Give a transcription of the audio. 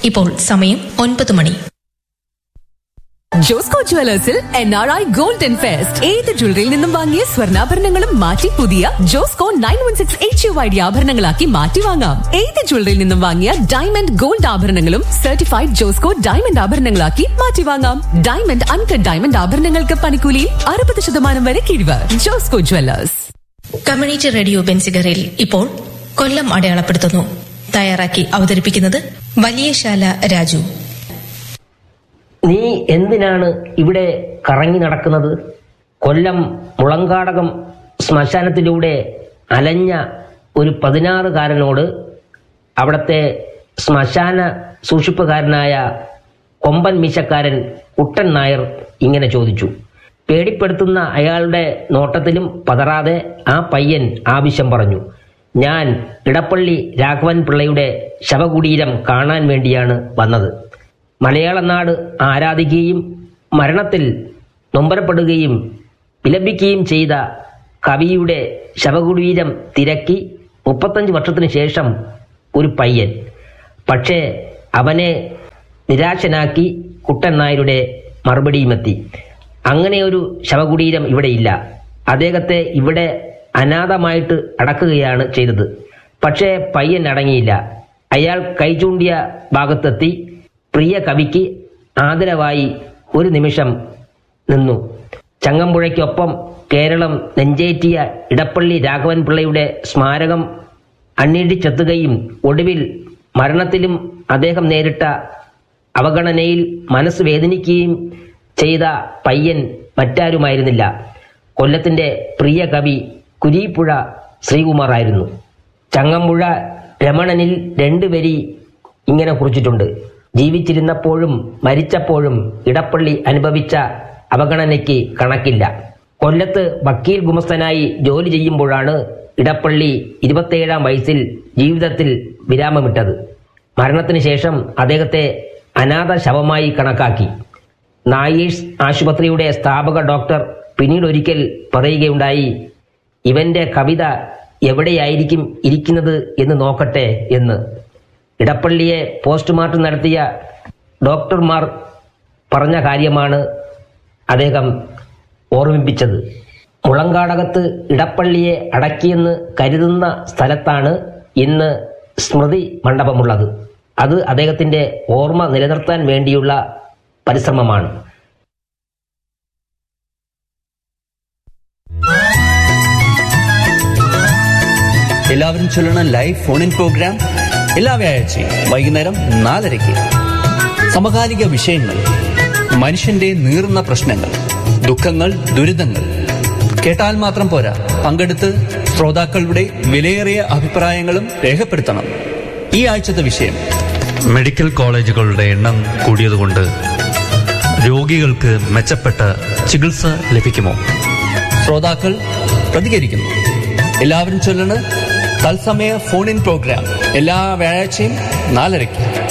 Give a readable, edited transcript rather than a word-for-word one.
ഇപ്പോൾ സമയം 9 മണി. Josco ജുവലേഴ്സിൽ NRI golden fest. ഏത് ജ്വല്ലറിയിൽ നിന്നും വാങ്ങിയ സ്വർണ്ണാഭരണങ്ങളും മാറ്റി പുതിയ ജോസ്കോ 916 HUID ആഭരണങ്ങളാക്കി മാറ്റി വാങ്ങാം. ഏത് ജ്വല്ലറിയിൽ നിന്നും വാങ്ങിയ ഡയമണ്ട് ഗോൾഡ് ആഭരണങ്ങളും സർട്ടിഫൈഡ് ജോസ്കോ ഡയമണ്ട് ആഭരണങ്ങളാക്കി മാറ്റി വാങ്ങാം. ഡയമണ്ട് അൺകട്ട് ഡയമണ്ട് ആഭരണങ്ങൾക്ക് പണിക്കൂലിയിൽ 60% വരെ കിഴിവ്. ജോസ്കോ ജുവലേഴ്സ്. കമ്മ്യൂണിറ്റി റേഡിയോ ബെൻസിഗറിൽ ഇപ്പോൾ കൊല്ലം അടയാളപ്പെടുത്തുന്നു. തയ്യാറാക്കി അവതരിപ്പിക്കുന്നത് വലിയശാല രാജു. നീ എന്തിനാണ് ഇവിടെ കറങ്ങി നടക്കുന്നത്? കൊല്ലം മുളങ്കാടകം ശ്മശാനത്തിലൂടെ അലഞ്ഞ ഒരു 16കാരനോട് അവിടത്തെ ശ്മശാന സൂക്ഷിപ്പുകാരനായ കൊമ്പൻ മീശക്കാരൻ കുട്ടൻ നായർ ഇങ്ങനെ ചോദിച്ചു. പേടിപ്പെടുത്തുന്ന അയാളുടെ നോട്ടത്തിലും പതറാതെ ആ പയ്യൻ ആവശ്യം പറഞ്ഞു. ഞാൻ ഇടപ്പള്ളി രാഘവൻ പിള്ളയുടെ ശവകുടീരം കാണാൻ വേണ്ടിയാണ് വന്നത്. മലയാള നാട് ആരാധിക്കുകയും മരണത്തിൽ നൊമ്പരപ്പെടുകയും വിലപിക്കുകയും ചെയ്ത കവിയുടെ ശവകുടീരം തിരക്കി 35 വർഷത്തിനു ശേഷം ഒരു പയ്യൻ. പക്ഷേ അവനെ നിരാശനാക്കി കുട്ടൻ നായരുടെ മറുപടിയുമെത്തി. അങ്ങനെ ഒരു ശവകുടീരം ഇവിടെയില്ല. അദ്ദേഹത്തെ ഇവിടെ അനാഥമായിട്ട് അടക്കുകയാണ് ചെയ്തത്. പക്ഷേ പയ്യൻ അടങ്ങിയില്ല. അയാൾ കൈചൂണ്ടിയ ഭാഗത്തെത്തി പ്രിയ കവിക്ക് ആദരവായി ഒരു നിമിഷം നിന്നു. ചങ്ങമ്പുഴയ്ക്കൊപ്പം കേരളം നെഞ്ചേറ്റിയ ഇടപ്പള്ളി രാഘവൻ പിള്ളയുടെ സ്മാരകം അന്വേഷിച്ചെത്തുകയും ഒടുവിൽ മരണത്തിലും അദ്ദേഹം നേരിട്ട അവഗണനയിൽ മനസ്സ് വേദനിക്കുകയും ചെയ്ത പയ്യൻ മറ്റാരുമായിരുന്നില്ല, കൊല്ലത്തിന്റെ പ്രിയ കവി കുരീപ്പുഴ ശ്രീകുമാർ ആയിരുന്നു. ചങ്ങമ്പുഴ രമണനിൽ 2 വരി ഇങ്ങനെ കുറിച്ചിട്ടുണ്ട്. ജീവിച്ചിരുന്നപ്പോഴും മരിച്ചപ്പോഴും ഇടപ്പള്ളി അനുഭവിച്ച അവഗണനയ്ക്ക് കണക്കില്ല. കൊല്ലത്ത് വക്കീൽ ഗുമസ്തനായി ജോലി ചെയ്യുമ്പോഴാണ് ഇടപ്പള്ളി 27-ാം വയസ്സിൽ ജീവിതത്തിൽ വിരാമമിട്ടത്. മരണത്തിന് ശേഷം അദ്ദേഹത്തെ അനാഥ ശവമായി കണക്കാക്കി. നായേഴ്സ് ആശുപത്രിയുടെ സ്ഥാപക ഡോക്ടർ പിന്നീട് ഒരിക്കൽ പറയുകയുണ്ടായി, ഇവന്റെ കവിത എവിടെയായിരിക്കും ഇരിക്കുന്നത് എന്ന് നോക്കട്ടെ എന്ന്. ഇടപ്പള്ളിയെ പോസ്റ്റ്മോർട്ടം നടത്തിയ ഡോക്ടർമാർ പറഞ്ഞ കാര്യമാണ് അദ്ദേഹം ഓർമ്മിപ്പിച്ചത്. മുളങ്കാടകത്ത് ഇടപ്പള്ളിയെ അടക്കിയെന്ന് കരുതുന്ന സ്ഥലത്താണ് ഇന്ന് സ്മൃതി മണ്ഡപമുള്ളത്. അത് അദ്ദേഹത്തിന്റെ ഓർമ്മ നിലനിർത്താൻ വേണ്ടിയുള്ള പരിശ്രമമാണ്. എല്ലാവരും ചൊല്ലണ ലൈവ് ഫോൺ ഇൻ പ്രോഗ്രാം എല്ലാ വ്യാഴാഴ്ചയും വൈകുന്നേരം 4:30. സമകാലിക വിഷയങ്ങൾ, മനുഷ്യന്റെ നീറുന്ന പ്രശ്നങ്ങൾ, ദുഃഖങ്ങൾ, ദുരിതങ്ങൾ. കേട്ടാൽ മാത്രം പോരാ, പങ്കെടുത്ത് ശ്രോതാക്കളുടെ വിലയേറിയ അഭിപ്രായങ്ങളും രേഖപ്പെടുത്തണം. ഈ ആഴ്ചത്തെ വിഷയം: മെഡിക്കൽ കോളേജുകളുടെ എണ്ണം കൂടിയതുകൊണ്ട് രോഗികൾക്ക് മെച്ചപ്പെട്ട ചികിത്സ ലഭിക്കുമോ? ശ്രോതാക്കൾ പ്രതികരിക്കുന്നു. എല്ലാവരും ചൊല്ലണ തത്സമയ ഫോൺ ഇൻ പ്രോഗ്രാം എല്ലാ വ്യാഴാഴ്ചയും 4:30.